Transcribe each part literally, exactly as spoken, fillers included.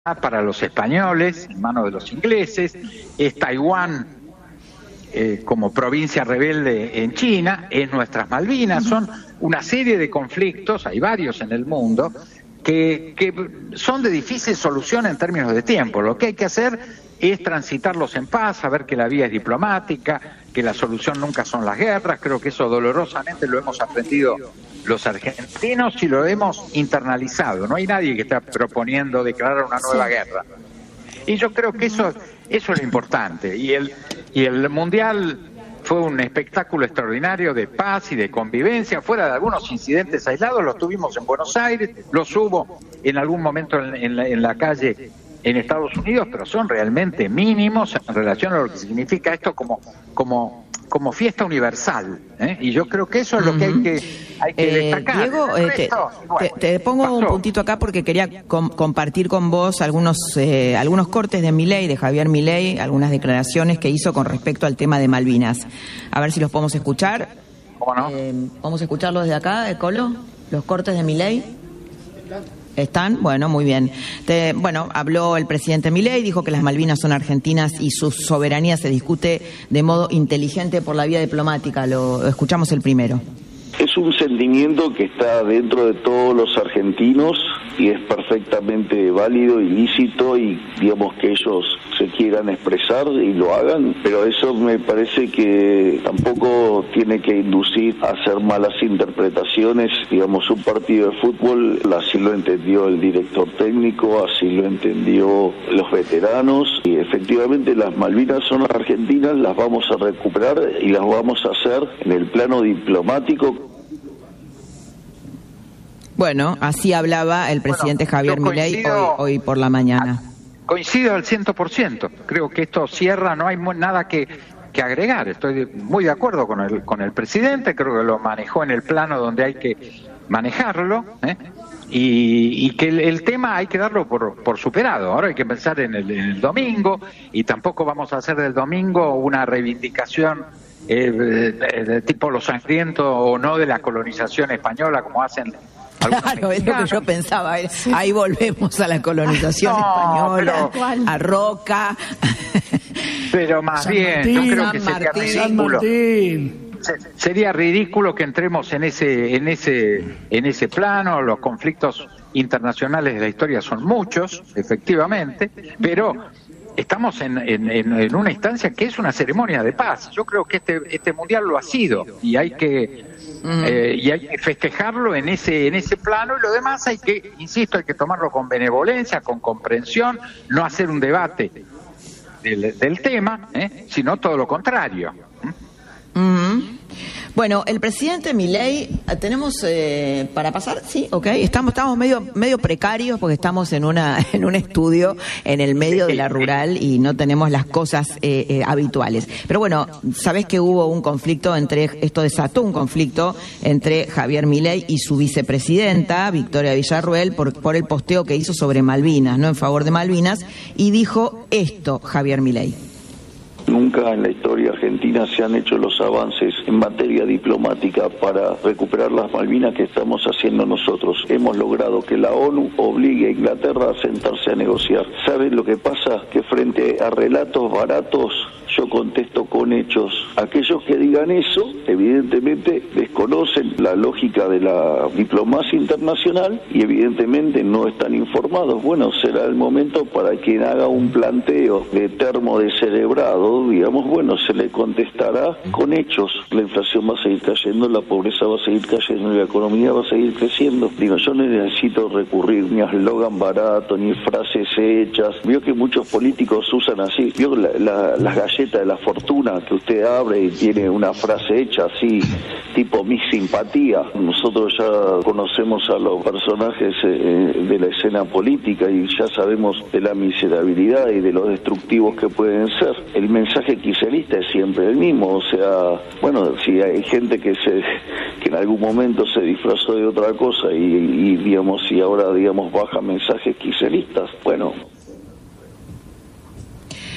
para los españoles, en manos de los ingleses, es Taiwán eh, como provincia rebelde en China, es nuestras Malvinas, son una serie de conflictos, hay varios en el mundo, que, que son de difícil solución en términos de tiempo. Lo que hay que hacer es transitarlos en paz, saber que la vía es diplomática, que la solución nunca son las guerras. Creo que eso dolorosamente lo hemos aprendido los argentinos y lo hemos internalizado. No hay nadie que está proponiendo declarar una nueva sí. guerra. Y yo creo que eso, eso es lo importante. Y el, y el Mundial fue un espectáculo extraordinario de paz y de convivencia, fuera de algunos incidentes aislados. Los tuvimos en Buenos Aires, los hubo en algún momento en, en, la, en la calle en Estados Unidos, pero son realmente mínimos en relación a lo que significa esto como como como fiesta universal, ¿eh? Y yo creo que eso es lo que hay que hay que eh, destacar. Diego, eh, te, bueno, te, te pongo pasó. un puntito acá porque quería com compartir con vos algunos eh, algunos cortes de Milei, de Javier Milei, algunas declaraciones que hizo con respecto al tema de Malvinas. A ver si los podemos escuchar. ¿Cómo no? Eh, ¿Vamos a escucharlos desde acá, de Colo? ¿Los cortes de Milei? ¿Están? Bueno, muy bien. Te, bueno, habló el presidente Milei, dijo que las Malvinas son argentinas y su soberanía se discute de modo inteligente por la vía diplomática. Lo escuchamos el primero. Es un sentimiento que está dentro de todos los argentinos y es perfectamente válido y lícito, y digamos que ellos se quieran expresar y lo hagan, pero eso me parece que tampoco tiene que inducir a hacer malas interpretaciones. Digamos, un partido de fútbol así lo entendió el director técnico, así lo entendió los veteranos, y efectivamente las Malvinas son argentinas, las vamos a recuperar y las vamos a hacer en el plano diplomático. Bueno, así hablaba el presidente bueno, Javier Milei hoy, hoy por la mañana. Coincido al ciento por ciento. Creo que esto cierra, no hay nada que, que agregar. Estoy muy de acuerdo con el, con el presidente, creo que lo manejó en el plano donde hay que manejarlo, ¿eh? y, y que el, el tema hay que darlo por, por superado. Ahora hay que pensar en el, en el domingo, y tampoco vamos a hacer del domingo una reivindicación eh, de, de tipo lo sangriento o no de la colonización española, como hacen. Claro, es lo que yo pensaba. Sí. Ahí volvemos a la colonización no, española, pero, a Roca. Pero más San bien, Martín, yo creo San que sería Martín, ridículo. Sería ridículo que entremos en ese, en ese, en ese plano. Los conflictos internacionales de la historia son muchos, efectivamente, pero estamos en, en, en una instancia que es una ceremonia de paz. Yo creo que este, este mundial lo ha sido, y hay que Eh, y hay que festejarlo en ese en ese plano, y lo demás hay que, insisto, hay que tomarlo con benevolencia, con comprensión, no hacer un debate del, del tema, ¿eh? sino todo lo contrario. Uh-huh. Bueno, el presidente Milei, tenemos eh, para pasar, sí, ok, estamos estamos medio medio precarios porque estamos en una en un estudio en el medio de la rural y no tenemos las cosas eh, eh, habituales. Pero bueno, sabés que hubo un conflicto entre, esto desató un conflicto entre Javier Milei y su vicepresidenta, Victoria Villarruel, por, por el posteo que hizo sobre Malvinas, no en favor de Malvinas, y dijo esto Javier Milei. Nunca en la historia argentina se han hecho los avances en materia diplomática para recuperar las Malvinas que estamos haciendo nosotros. Hemos logrado que la ONU obligue a Inglaterra a sentarse a negociar. ¿Saben lo que pasa? Que frente a relatos baratos, yo contesto con hechos. Aquellos que digan eso, evidentemente desconocen la lógica de la diplomacia internacional y evidentemente no están informados. Bueno, será el momento para quien haga un planteo de termo descerebrado, digamos, bueno, se le contestará con hechos. La inflación va a seguir cayendo, la pobreza va a seguir cayendo y la economía va a seguir creciendo. Digo, yo no necesito recurrir ni a eslogan barato, ni frases hechas. Vio que muchos políticos usan así. Vio la, la, las galletas de la fortuna que usted abre y tiene una frase hecha así, tipo mi simpatía. Nosotros ya conocemos a los personajes eh, de la escena política y ya sabemos de la miserabilidad y de los destructivos que pueden ser. El mensaje kirchnerista es siempre el mismo, o sea, bueno, si hay gente que se que en algún momento se disfrazó de otra cosa y, y digamos, y ahora digamos baja mensajes kirchneristas, bueno.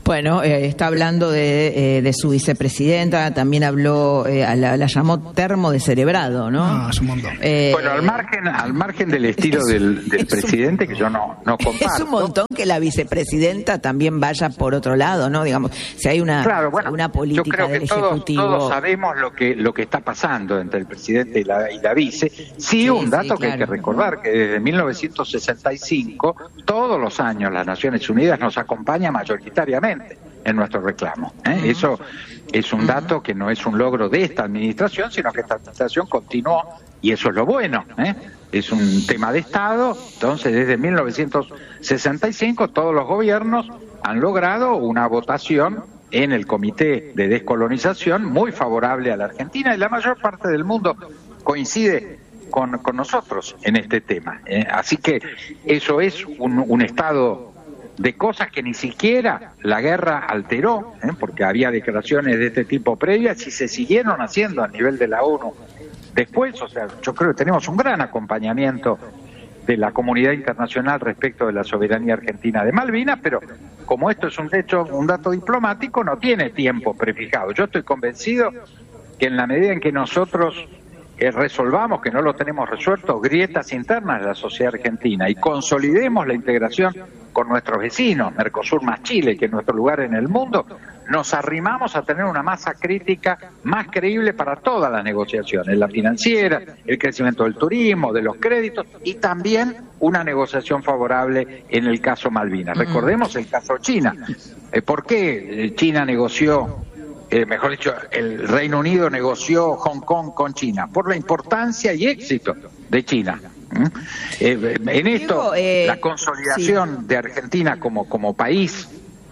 Bueno, eh, está hablando de, eh, de su vicepresidenta, también habló, eh, la, la llamó termo descerebrado, ¿no? Ah, es un montón. Eh, bueno, al margen, al margen del estilo es, del, del es presidente, un, que yo no, no comparto. Es un montón que la vicepresidenta también vaya por otro lado, ¿no? Digamos, si hay una, claro, bueno, una política yo creo del que todos, Ejecutivo... todos sabemos lo que, lo que está pasando entre el presidente y la, y la vice. Sí, sí un dato sí, que claro. hay que recordar, que desde mil novecientos sesenta y cinco, todos los años las Naciones Unidas nos acompaña mayoritariamente en nuestro reclamo. ¿eh? Uh-huh. Eso es un dato que no es un logro de esta administración, sino que esta administración continuó, y eso es lo bueno. ¿eh? Es un tema de Estado, entonces desde mil novecientos sesenta y cinco todos los gobiernos han logrado una votación en el Comité de Descolonización muy favorable a la Argentina, y la mayor parte del mundo coincide con, con nosotros en este tema. ¿eh? Así que eso es un, un estado de cosas que ni siquiera la guerra alteró, ¿eh? porque había declaraciones de este tipo previas y se siguieron haciendo a nivel de la ONU después. O sea, yo creo que tenemos un gran acompañamiento de la comunidad internacional respecto de la soberanía argentina de Malvinas, pero como esto es un hecho, un dato diplomático, no tiene tiempo prefijado. Yo estoy convencido que en la medida en que nosotros eh, resolvamos, que no lo tenemos resuelto, grietas internas de la sociedad argentina y consolidemos la integración con nuestros vecinos, Mercosur más Chile, que es nuestro lugar en el mundo, nos arrimamos a tener una masa crítica más creíble para todas las negociaciones, la financiera, el crecimiento del turismo, de los créditos, y también una negociación favorable en el caso Malvinas. Recordemos el caso China. Eh, ¿Por qué China negoció, eh, mejor dicho, el Reino Unido negoció Hong Kong con China? Por la importancia y éxito de China. ¿Mm? Eh, en esto, Diego, eh, la consolidación sí. de Argentina como, como país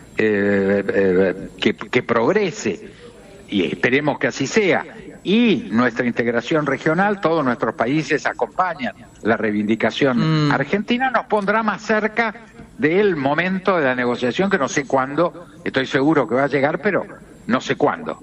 eh, eh, que, que progrese, y esperemos que así sea, y nuestra integración regional, todos nuestros países acompañan la reivindicación mm. argentina, nos pondrá más cerca del momento de la negociación, que no sé cuándo, estoy seguro que va a llegar, pero no sé cuándo.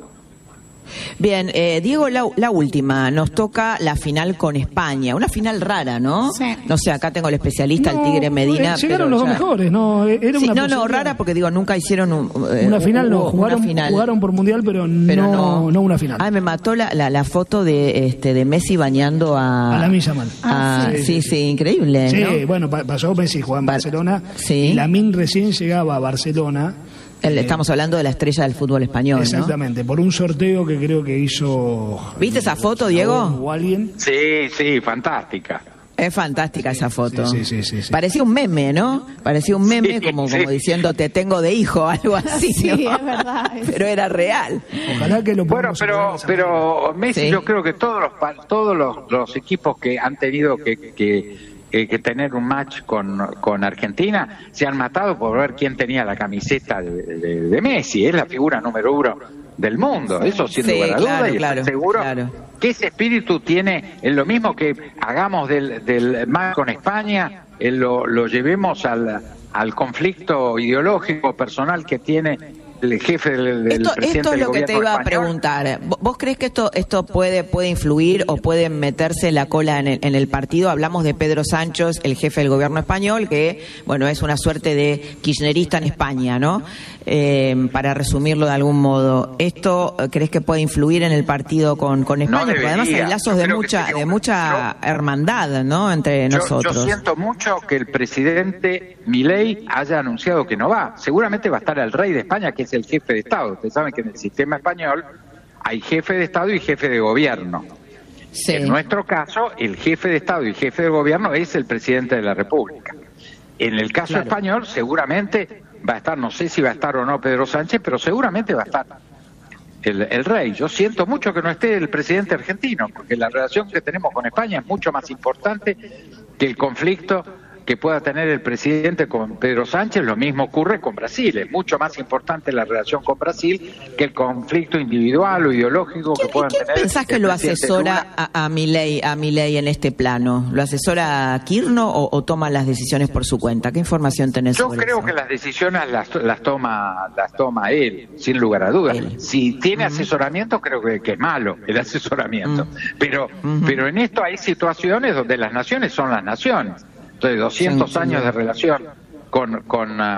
Bien, eh, Diego, la, la última, nos toca la final con España, una final rara, ¿no? Sí. No sé, acá tengo el especialista, no, el Tigre Medina. Eh, llegaron los ya... dos mejores, ¿no? Era sí, una no, no, rara porque digo, nunca hicieron un, eh, una final, no, jugaron, una final. jugaron por mundial, pero, pero no, no, no una final. Ah, me mató la, la, la foto de este de Messi bañando a... A Lamine Yamal. Ah, sí, sí, sí, sí, increíble, Sí, ¿no? bueno, pasó Messi, jugaba en Bar Barcelona, sí. y Lamine recién llegaba a Barcelona. El, eh, estamos hablando de la estrella del fútbol español, exactamente, ¿no? Por un sorteo que creo que hizo... ¿Viste esa foto, Diego? O alguien. Sí, sí, fantástica. Es fantástica esa foto. Sí, sí, sí, sí. Parecía un meme, ¿no? Parecía un meme sí, como, sí. como diciendo te tengo de hijo, algo así. Sí, ¿no? es verdad. Pero era real. Ojalá que lo Bueno, pero pero Messi, sí. yo creo que todos los todos los, los equipos que han tenido que, que Eh, que tener un match con, con Argentina se han matado por ver quién tenía la camiseta de, de, de Messi. Es la figura número uno del mundo, eso sin sí, lugar a claro, duda, y claro, estoy seguro claro. que ese espíritu tiene, es lo mismo que hagamos del, del match con España, eh, lo, lo llevemos al, al conflicto ideológico personal que tiene el jefe del, del esto, presidente esto es del lo que te iba español. a preguntar. ¿Vos crees que esto esto puede puede influir o puede meterse la cola en el, en el partido? Hablamos de Pedro Sánchez, el jefe del gobierno español, que bueno es una suerte de kirchnerista en España, ¿no? Eh, para resumirlo de algún modo. ¿Esto crees que puede influir en el partido con, con España? No Porque además hay lazos de mucha de mucha yo, hermandad, ¿no? Entre yo, nosotros. Yo siento mucho que el presidente Milei haya anunciado que no va. Seguramente va a estar el rey de España, que es el jefe de Estado. Ustedes saben que en el sistema español hay jefe de Estado y jefe de gobierno. Sí. En nuestro caso, el jefe de Estado y jefe de gobierno es el presidente de la República. En el caso claro. español, seguramente va a estar, no sé si va a estar o no Pedro Sánchez, pero seguramente va a estar el, el rey. Yo siento mucho que no esté el presidente argentino, porque la relación que tenemos con España es mucho más importante que el conflicto que pueda tener el presidente con Pedro Sánchez. Lo mismo ocurre con Brasil. Es mucho más importante la relación con Brasil que el conflicto individual o ideológico que puedan tener. ¿Quién pensás que lo asesora a, a Milei a Milei en este plano? ¿Lo asesora Kirchner o, o toma las decisiones por su cuenta? ¿Qué información tenés Yo sobre creo eso? que las decisiones las, las toma las toma él, sin lugar a dudas. Él. Si tiene uh-huh. asesoramiento, creo que, que es malo el asesoramiento. Uh-huh. Pero, uh-huh. pero en esto hay situaciones donde las naciones son las naciones. Entonces, doscientos sí, años de relación con con, uh,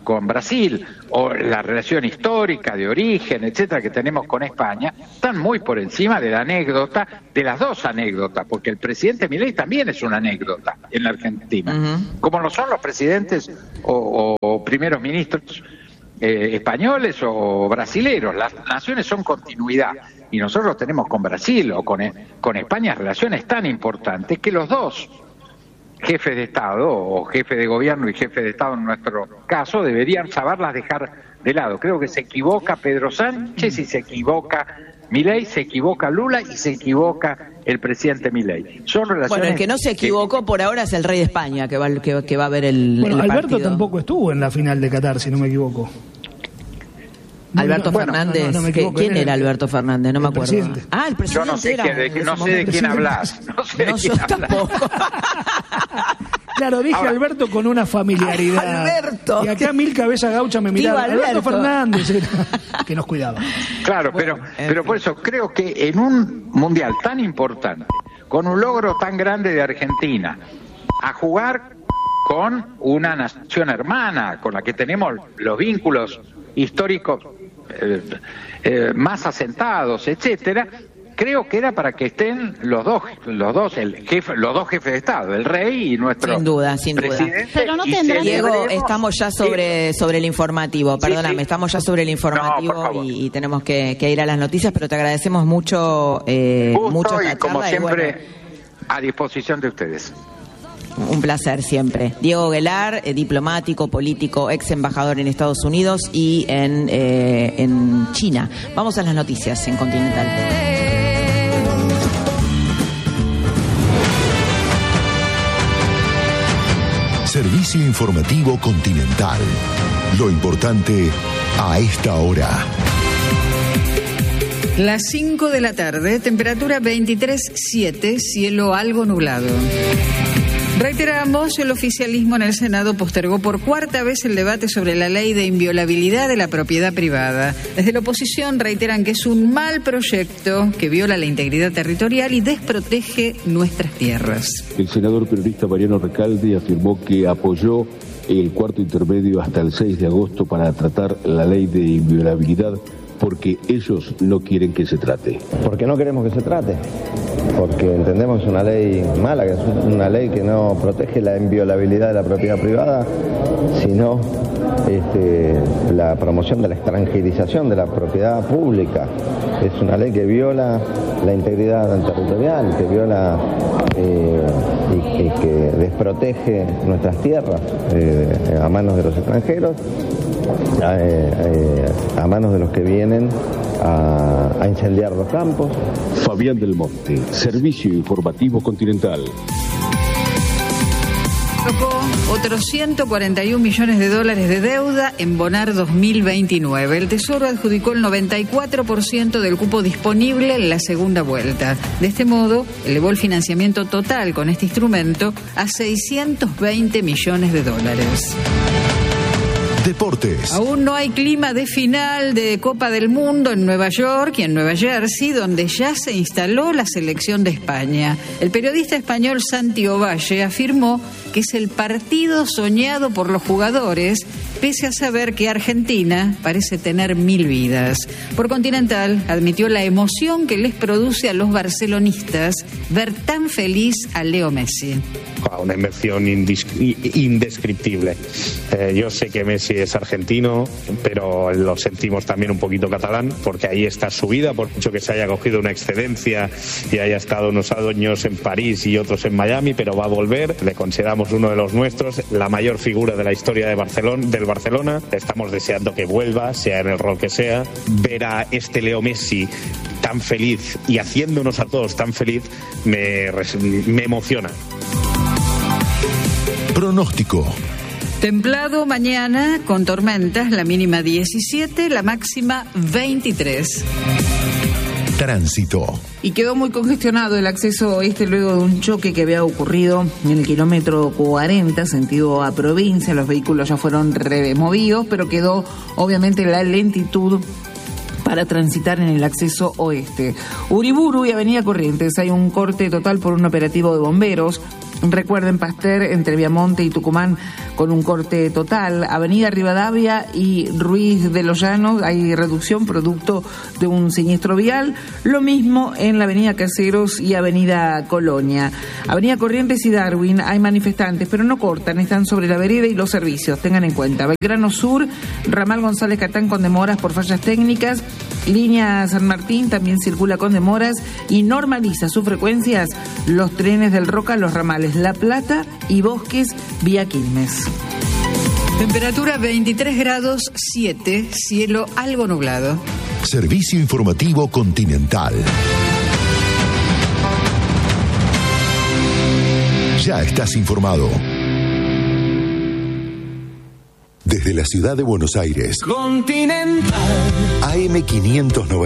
con Brasil, o la relación histórica de origen, etcétera, que tenemos con España, están muy por encima de la anécdota, de las dos anécdotas, porque el presidente Milei también es una anécdota en la Argentina, uh-huh. como lo son los presidentes o, o, o primeros ministros eh, españoles o brasileros. Las naciones son continuidad, y nosotros tenemos con Brasil o con, con España relaciones tan importantes que los dos jefes de Estado o jefe de gobierno y jefe de Estado en nuestro caso deberían saberlas dejar de lado. Creo que se equivoca Pedro Sánchez y se equivoca Milei, se equivoca Lula y se equivoca el presidente Milei. Son relaciones. Bueno, el que no se equivocó que... por ahora es el rey de España, que va, que, que va a ver el, bueno, el Alberto partido. Tampoco estuvo en la final de Qatar, si no me equivoco. Alberto no, Fernández, no, no, no me ¿quién era, era Alberto Fernández? No me acuerdo. Presidente. Ah, el presidente. Yo no sé, era, que, de, no sé de quién hablas. No sé no, de quién yo hablas. tampoco. Claro, dije Ahora, Alberto con una familiaridad. Ay, Alberto. Y acá mil cabezas gauchas me miraban. Alberto. Alberto Fernández, que nos cuidaba. Claro, bueno, pero, pero por eso creo que en un mundial tan importante, con un logro tan grande de Argentina, a jugar con una nación hermana, con la que tenemos los vínculos históricos eh, eh, más asentados, etcétera, creo que era para que estén los dos, los dos, el jefe, los dos jefes de Estado, el rey y nuestro sin duda, sin presidente. duda. Pero no tendrán. Diego, estamos ya sobre sobre el informativo. Perdóname, sí, sí. estamos ya sobre el informativo no, y, y tenemos que, que ir a las noticias, pero te agradecemos mucho, eh, Gusto mucho esta y como charla, siempre y bueno, a disposición de ustedes. Un placer siempre. Diego Guelar, eh, diplomático, político, ex embajador en Estados Unidos y en, eh, en China. Vamos a las noticias en Continental. Servicio informativo Continental. Lo importante a esta hora. Las cinco de la tarde, temperatura veintitrés punto siete, cielo algo nublado. Reiteramos, el oficialismo en el Senado postergó por cuarta vez el debate sobre la ley de inviolabilidad de la propiedad privada. Desde la oposición reiteran que es un mal proyecto que viola la integridad territorial y desprotege nuestras tierras. El senador periodista Mariano Recalde afirmó que apoyó el cuarto intermedio hasta el seis de agosto para tratar la ley de inviolabilidad porque ellos no quieren que se trate. Porque no queremos que se trate, porque entendemos que es una ley mala, que es una ley que no protege la inviolabilidad de la propiedad privada, sino este, la promoción de la extranjerización de la propiedad pública. Es una ley que viola la integridad territorial, que viola eh, y, y que desprotege nuestras tierras eh, a manos de los extranjeros. A, eh, a manos de los que vienen a, a incendiar los campos. Fabián del Monte, Servicio Informativo Continental. Tocó otros ciento cuarenta y un millones de dólares de deuda en Bonar dos mil veintinueve. El Tesoro adjudicó el noventa y cuatro por ciento del cupo disponible en la segunda vuelta. De este modo, elevó el financiamiento total con este instrumento a seiscientos veinte millones de dólares. Deportes. Aún no hay clima de final de Copa del Mundo en Nueva York y en Nueva Jersey, donde ya se instaló la selección de España. El periodista español Santi Ovalle afirmó que es el partido soñado por los jugadores, pese a saber que Argentina parece tener mil vidas. Por Continental admitió la emoción que les produce a los barcelonistas ver tan feliz a Leo Messi. Una emoción indescriptible. Eh, yo sé que Messi es argentino, pero lo sentimos también un poquito catalán, porque ahí está su vida, por mucho que se haya cogido una excedencia y haya estado unos años en París y otros en Miami, pero va a volver. Le consideramos uno de los nuestros, la mayor figura de la historia de Barcelona, del Barcelona. Estamos deseando que vuelva, sea en el rol que sea. Ver a este Leo Messi tan feliz y haciéndonos a todos tan feliz me, me emociona. Pronóstico. Templado mañana con tormentas, la mínima diecisiete, la máxima veintitrés. Tránsito. Y quedó muy congestionado el acceso oeste luego de un choque que había ocurrido en el kilómetro cuarenta, sentido a provincia. Los vehículos ya fueron removidos, pero quedó obviamente la lentitud para transitar en el acceso oeste. Uriburu y Avenida Corrientes, hay un corte total por un operativo de bomberos. Recuerden, Pasteur entre Viamonte y Tucumán con un corte total. Avenida Rivadavia y Ruiz de los Llanos hay reducción producto de un siniestro vial. Lo mismo en la Avenida Caseros y Avenida Colonia. Avenida Corrientes y Darwin hay manifestantes, pero no cortan, están sobre la vereda y los servicios, tengan en cuenta. Belgrano Sur, Ramal González Catán con demoras por fallas técnicas. Línea San Martín también circula con demoras y normaliza sus frecuencias los trenes del Roca, los ramales La Plata y Bosques vía Quilmes. Temperatura veintitrés grados siete, cielo algo nublado. Servicio informativo Continental. Ya estás informado. Desde la ciudad de Buenos Aires. Continental. A M quinientos noventa.